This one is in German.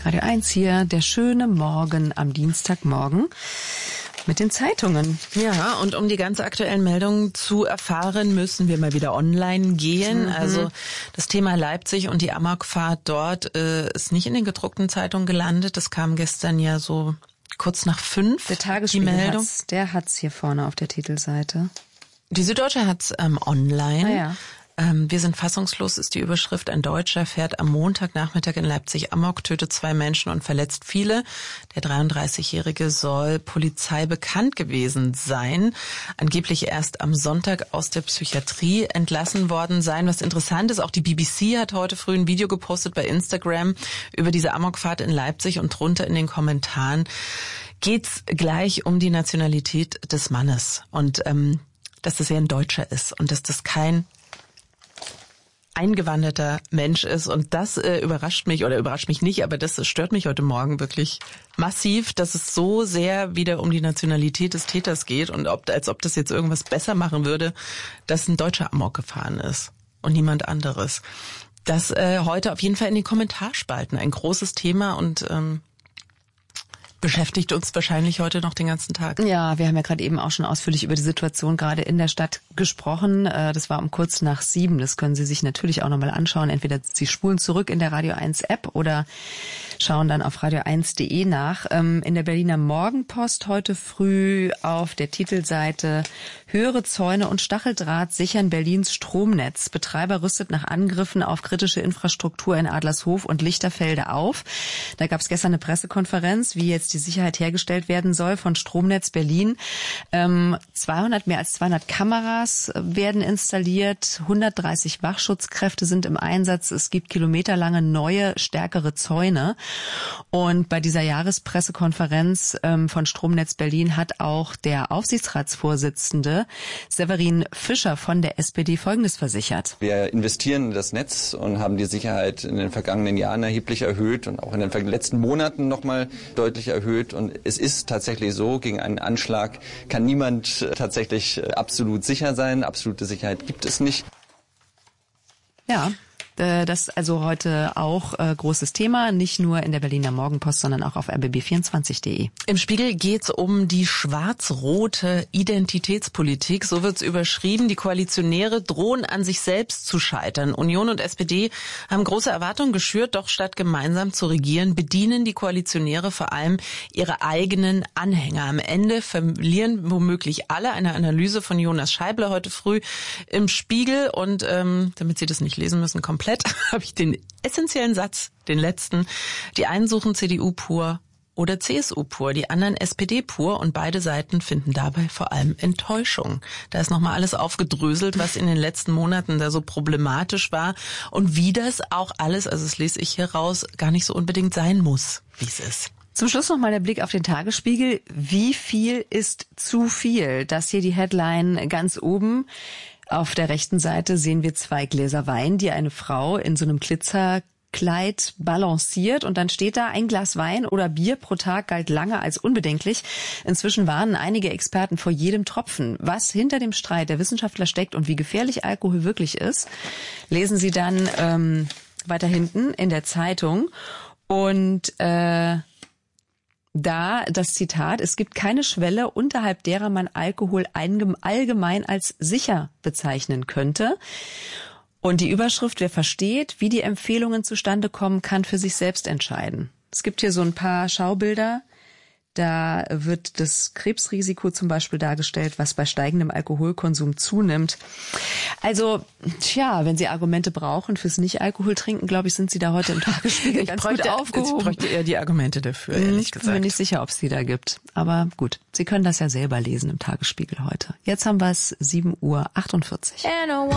Radio 1 hier, der schöne Morgen am Dienstagmorgen mit den Zeitungen. Ja, und um die ganz aktuellen Meldungen zu erfahren, müssen wir mal wieder online gehen. Also das Thema Leipzig und die Amokfahrt dort ist nicht in den gedruckten Zeitungen gelandet. Das kam gestern ja so kurz nach 5. Der Tagesspiegel hat's hier vorne auf der Titelseite. Die Süddeutsche hat's online. Ah, ja. Wir sind fassungslos, ist die Überschrift. Ein Deutscher fährt am Montagnachmittag in Leipzig Amok, tötet 2 Menschen und verletzt viele. Der 33-Jährige soll Polizei bekannt gewesen sein. Angeblich erst am Sonntag aus der Psychiatrie entlassen worden sein. Was interessant ist, auch die BBC hat heute früh ein Video gepostet bei Instagram über diese Amokfahrt in Leipzig und drunter in den Kommentaren geht's gleich um die Nationalität des Mannes und dass das ja ein Deutscher ist und dass das kein eingewanderter Mensch ist. Und das überrascht mich nicht, aber das stört mich heute Morgen wirklich massiv, dass es so sehr wieder um die Nationalität des Täters geht und als ob das jetzt irgendwas besser machen würde, dass ein Deutscher Amok gefahren ist und niemand anderes. Das heute auf jeden Fall in den Kommentarspalten ein großes Thema und beschäftigt uns wahrscheinlich heute noch den ganzen Tag. Ja, wir haben ja gerade eben auch schon ausführlich über die Situation gerade in der Stadt gesprochen. Das war um kurz nach 7. Das können Sie sich natürlich auch nochmal anschauen. Entweder Sie spulen zurück in der Radio 1 App oder schauen dann auf radio1.de nach. In der Berliner Morgenpost heute früh auf der Titelseite: Höhere Zäune und Stacheldraht sichern Berlins Stromnetz. Betreiber rüstet nach Angriffen auf kritische Infrastruktur in Adlershof und Lichterfelde auf. Da gab es gestern eine Pressekonferenz, wie jetzt die Sicherheit hergestellt werden soll von Stromnetz Berlin. Mehr als 200 Kameras werden installiert, 130 Wachschutzkräfte sind im Einsatz. Es gibt kilometerlange neue, stärkere Zäune. Und bei dieser Jahrespressekonferenz von Stromnetz Berlin hat auch der Aufsichtsratsvorsitzende Severin Fischer von der SPD Folgendes versichert. Wir investieren in das Netz und haben die Sicherheit in den vergangenen Jahren erheblich erhöht und auch in den letzten Monaten nochmal deutlich erhöht. Und es ist tatsächlich so, gegen einen Anschlag kann niemand tatsächlich absolut sicher sein. Absolute Sicherheit gibt es nicht. Ja. Das also heute auch großes Thema, nicht nur in der Berliner Morgenpost, sondern auch auf rbb24.de. Im Spiegel geht's um die schwarz-rote Identitätspolitik, so wird's überschrieben. Die Koalitionäre drohen an sich selbst zu scheitern. Union und SPD haben große Erwartungen geschürt, doch statt gemeinsam zu regieren, bedienen die Koalitionäre vor allem ihre eigenen Anhänger. Am Ende verlieren womöglich alle. Eine Analyse von Jonas Scheible heute früh im Spiegel und damit Sie das nicht lesen müssen, komplett habe ich den essentiellen Satz, den letzten. Die einen suchen CDU pur oder CSU pur, die anderen SPD pur und beide Seiten finden dabei vor allem Enttäuschung. Da ist nochmal alles aufgedröselt, was in den letzten Monaten da so problematisch war und wie das auch alles, also das lese ich hier raus, gar nicht so unbedingt sein muss, wie es ist. Zum Schluss noch mal der Blick auf den Tagesspiegel. Wie viel ist zu viel? Das hier die Headline ganz oben. Auf der rechten Seite sehen wir 2 Gläser Wein, die eine Frau in so einem Glitzerkleid balanciert. Und dann steht da: ein Glas Wein oder Bier pro Tag galt lange als unbedenklich. Inzwischen warnen einige Experten vor jedem Tropfen. Was hinter dem Streit der Wissenschaftler steckt und wie gefährlich Alkohol wirklich ist, lesen Sie dann weiter hinten in der Zeitung. Und da das Zitat: Es gibt keine Schwelle, unterhalb derer man Alkohol allgemein als sicher bezeichnen könnte. Und die Überschrift: Wer versteht, wie die Empfehlungen zustande kommen, kann für sich selbst entscheiden. Es gibt hier so ein paar Schaubilder. Da wird das Krebsrisiko zum Beispiel dargestellt, was bei steigendem Alkoholkonsum zunimmt. Also, wenn Sie Argumente brauchen fürs Nicht-Alkohol-Trinken, glaube ich, sind Sie da heute im Tagesspiegel ganz gut aufgehoben. Ich bräuchte eher die Argumente dafür, ehrlich gesagt. Ich bin mir nicht sicher, ob es die da gibt. Aber gut, Sie können das ja selber lesen im Tagesspiegel heute. Jetzt haben wir es 7:48 Uhr.